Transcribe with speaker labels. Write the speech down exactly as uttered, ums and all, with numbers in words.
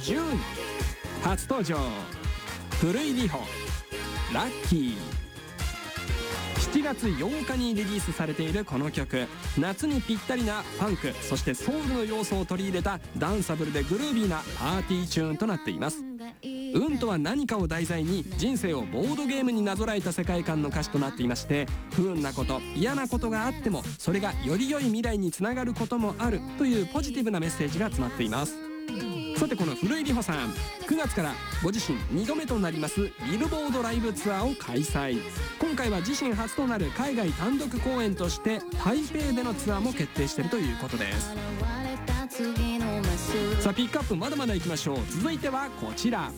Speaker 1: じゅうい初登場、古井里穂ラッキー。しちがつようかにリリースされているこの曲、夏にぴったりなファンク、そしてソウルの要素を取り入れたダンサブルでグルービーなパーティーチューンとなっています。運とは何かを題材に人生をボードゲームになぞらえた世界観の歌詞となっていまして、不運なこと、嫌なことがあってもそれがより良い未来につながることもあるというポジティブなメッセージが詰まっています。さてこの古井里穂さん、くがつからご自身にどめとなりますビルボードライブツアーを開催。今回は自身初となる海外単独公演として台北でのツアーも決定しているということです。さあピックアップまだまだいきましょう。続いてはこちら。